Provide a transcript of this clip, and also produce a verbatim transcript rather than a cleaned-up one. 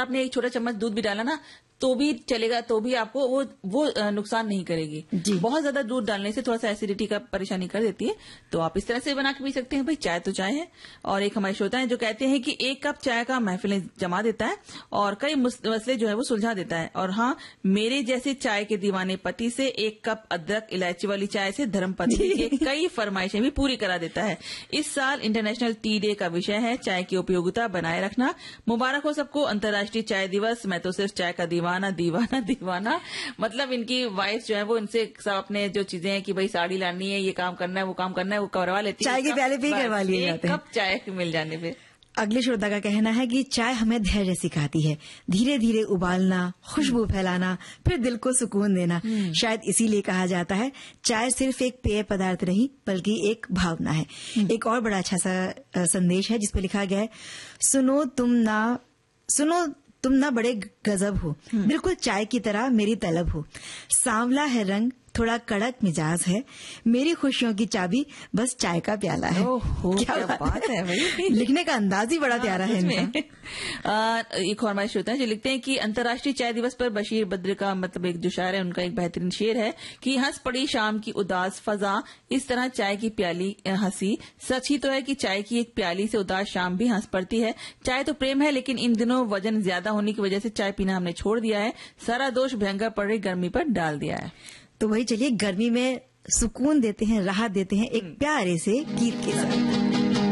आपने एक छोटा चम्मच दूध भी डाला ना तो भी चलेगा, तो भी आपको वो वो नुकसान नहीं करेगी। बहुत ज्यादा दूध डालने से थोड़ा सा एसिडिटी का परेशानी कर देती है, तो आप इस तरह से बना के पी सकते हैं। भाई चाय तो चाय है। और एक हमारे श्रोता है जो कहते हैं कि एक कप चाय का महफिलें जमा देता है और कई मसले जो है वो सुलझा देता है। और हाँ, मेरे जैसे चाय के दीवाने पति से एक कप अदरक इलायची वाली चाय से धर्मपत्नी की कई फरमाइशें भी पूरी करा देता है। इस साल इंटरनेशनल टी डे का विषय है चाय की उपयोगिता बनाए रखना। मुबारक हो सबको अंतर्राष्ट्रीय चाय दिवस। मैं तो सिर्फ चाय का दीवाना दीवाना दीवाना। मतलब इनकी वाइफ जो है वो इनसे सब अपने जो चीजें हैं कि भाई साड़ी लानी है, ये काम करना है, वो काम करना है, वो करवा लेती है। चाय के प्याले पे करवा लिए जाते हैं। कप चाय मिल जाने पे। अगले श्रोता का कहना है कि चाय हमें धैर्य सिखाती है, धीरे धीरे उबालना, खुशबू फैलाना, फिर दिल को सुकून देना। शायद इसीलिए कहा जाता है चाय सिर्फ एक पेय पदार्थ नहीं बल्कि एक भावना है। एक और बड़ा अच्छा सा संदेश है जिसपे लिखा गया है, सुनो तुम ना सुनो तुम ना बड़े गजब हो, बिल्कुल चाय की तरह मेरी तलब हो। सांवला है रंग, थोड़ा कड़क मिजाज है, मेरी खुशियों की चाबी बस चाय का प्याला है। ओहो, क्या, क्या बात है भाई। लिखने का अंदाज ही बड़ा प्यारा है इनका। एक और हमारे श्रोता है जो लिखते हैं कि अंतर्राष्ट्रीय चाय दिवस पर बशीर बद्र का मतलब एक जो शायर है उनका एक बेहतरीन शेर है कि हंस पड़ी शाम की उदास फजा, इस तरह चाय की प्याली हंसी। सच ही तो है कि चाय की एक प्याली से उदास शाम भी हंस पड़ती है। चाय तो प्रेम है, लेकिन इन दिनों वजन ज्यादा होने की वजह से चाय पीना हमने छोड़ दिया है। सारा दोष भयंकर पड़ रही गर्मी पर डाल दिया है। तो वही चलिए गर्मी में सुकून देते हैं, राहत देते हैं एक प्यारे से गीत के साथ।